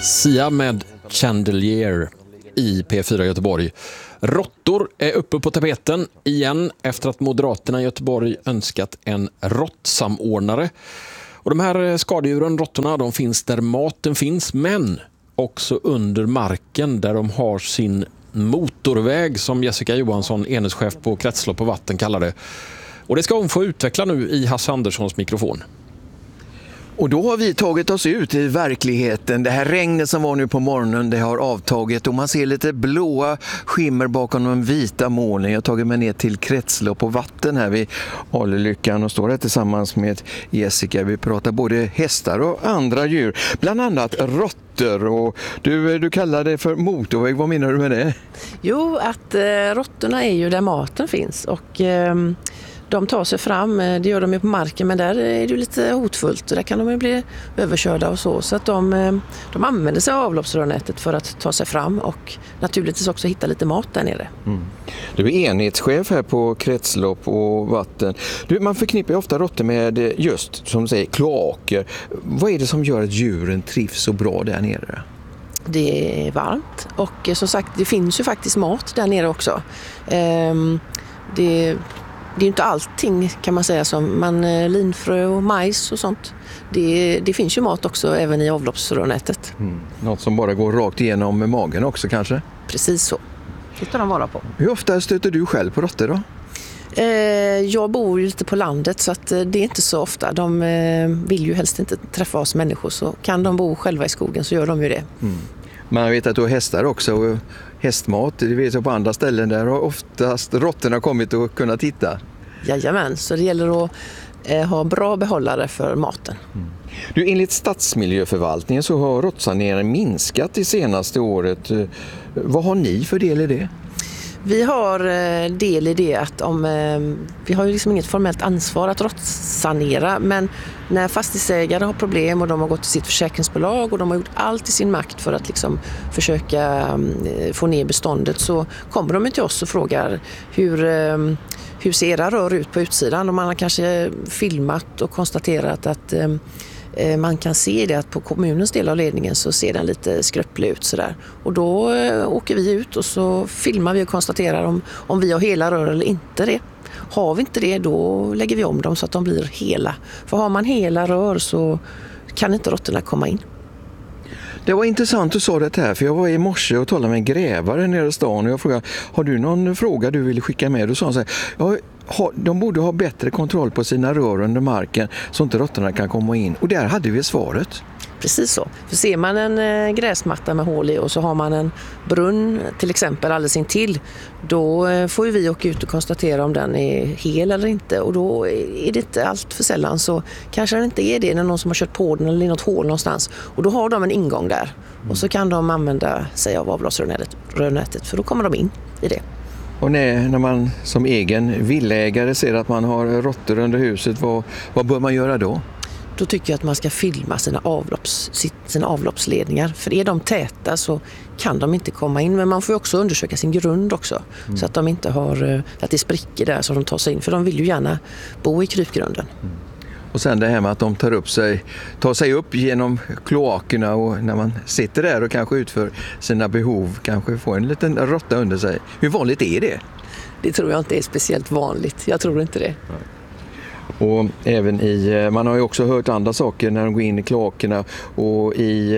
Sia med Chandelier i P4 Göteborg. Råttor är uppe på tapeten igen efter att Moderaterna i Göteborg önskat en råttsamordnare. Och de här skadedjuren, råttorna, de finns där maten finns, men också under marken där de har sin motorväg, som Jessica Johansson, enhetschef på Kretslopp och vatten, kallar det. Och det ska hon få utveckla nu i Hasse Anderssons mikrofon. Och då har vi tagit oss ut i verkligheten. Det här regnet som var nu på morgonen, det har avtagit och man ser lite blåa skimmer bakom de vita molnen. Jag har tagit mig ner till Kretslopp och vatten här vid Alelyckan och står här tillsammans med Jessica. Vi pratar både hästar och andra djur, bland annat råttor. Och du kallar det för motorväg, vad menar du med det? Jo, att råttorna är ju där maten finns och de tar sig fram, det gör de ju på marken, men där är det ju lite hotfullt och där kan de ju bli överkörda och så att de använder sig av avloppsrörnätet för att ta sig fram och naturligtvis också hitta lite mat där nere. Du är enhetschef här på Kretslopp och vatten. Man förknippar ofta råttor med just, som du säger, kloaker. Vad är det som gör att djuren trivs så bra där nere? Det är varmt och som sagt, det finns ju faktiskt mat där nere också. Det är ju inte allting, kan man säga, som linfrö och majs och sånt. Det finns ju mat också även i avloppsrörnätet. Något som bara går rakt igenom med magen också kanske? Precis så. Det tar de vara på. Hur ofta stöter du själv på råttor då? Jag bor ju lite på landet så att det är inte så ofta. De vill ju helst inte träffa oss människor, så kan de bo själva i skogen så gör de ju det. Man vet att du har hästar också och hästmat, det vet jag på andra ställen där har oftast råttorna kommit och kunnat titta. Jajamän, så det gäller att ha bra behållare för maten. Du, enligt stadsmiljöförvaltningen så har råttsaneringen minskat det senaste året. Vad har ni för del i det? Vi har del i det att vi har ju liksom inget formellt ansvar att råttsanera, men när fastighetsägare har problem och de har gått till sitt försäkringsbolag och de har gjort allt i sin makt för att liksom försöka få ner beståndet, så kommer de till oss och frågar hur ser era rör ut på utsidan, och man har kanske filmat och konstaterat att man kan se det att på kommunens del av ledningen så ser den lite skröplig ut sådär. Och då åker vi ut och så filmar vi och konstaterar om vi har hela rör eller inte det. Har vi inte det, då lägger vi om dem så att de blir hela. För har man hela rör så kan inte råttorna komma in. Det var intressant du sa det här, för jag var i morse och talade med en grävare nere i stan och jag frågade, har du någon fråga du vill skicka med? Och så sa han, de borde ha bättre kontroll på sina rör under marken så inte råttorna kan komma in. Och där hade vi svaret. Precis så. För ser man en gräsmatta med hål i och så har man en brunn till exempel alldeles intill, då får ju vi åka ut och konstatera om den är hel eller inte. Och då är det inte allt för sällan så kanske den inte är det när någon som har kört på den eller i något hål någonstans. Och då har de en ingång där. Och så kan de använda sig av avloppsrörnätet, för då kommer de in i det. Och när man som egen villägare ser att man har råttor under huset, vad bör man göra då? Då tycker jag att man ska filma sina avloppsledningar. För är de täta så kan de inte komma in. Men man får också undersöka sin grund också. Så att de inte har, att det spricker där så de tar sig in. För de vill ju gärna bo i krypgrunden. Och sen det här med att de tar sig upp genom kloakerna, och när man sitter där och kanske utför sina behov kanske får en liten råtta under sig. Hur vanligt är det? Det tror jag inte är speciellt vanligt. Jag tror inte det. Och även man har ju också hört andra saker när de går in i kloakerna och i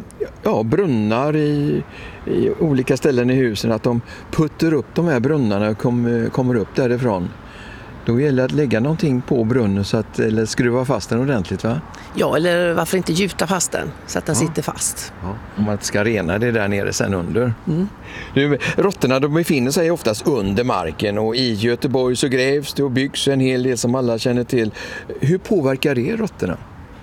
brunnar i olika ställen i husen, att de puttar upp de här brunnarna och kommer upp därifrån. Då gäller det att lägga någonting på brunnen eller skruva fast den ordentligt, va? Ja, eller varför inte gjuta fast den så att den sitter fast. Ja, om man ska rena det där nere sen under. Råttorna, de befinner sig oftast under marken, och i Göteborg så grävs det och byggs en hel del som alla känner till. Hur påverkar det råttorna?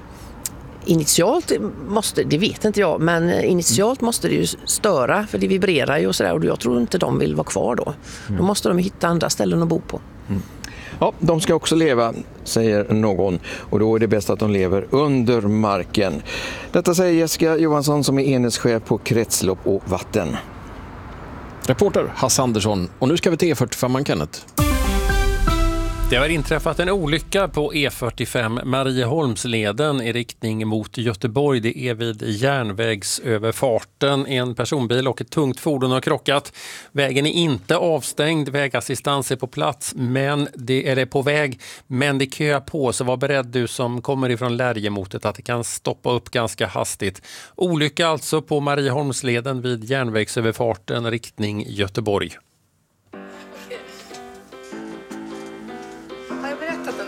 Initialt det vet inte jag, men initialt måste det ju störa, för det vibrerar ju och sådär, och jag tror inte de vill vara kvar då. Då måste de hitta andra ställen att bo på. Ja, de ska också leva, säger någon, och då är det bäst att de lever under marken. Detta säger Jessica Johansson som är enhetschef på Kretslopp och vatten. Reporter Hasse Andersson, och nu ska vi till E45 Kenneth. Det har inträffat en olycka på E45 Marieholmsleden i riktning mot Göteborg. Det är vid järnvägsöverfarten. En personbil och ett tungt fordon har krockat. Vägen är inte avstängd. Vägassistans är på plats, men det är på väg. Men det köar på, så var beredd du som kommer ifrån Lärjemotet att det kan stoppa upp ganska hastigt. Olycka alltså på Marieholmsleden vid järnvägsöverfarten riktning Göteborg.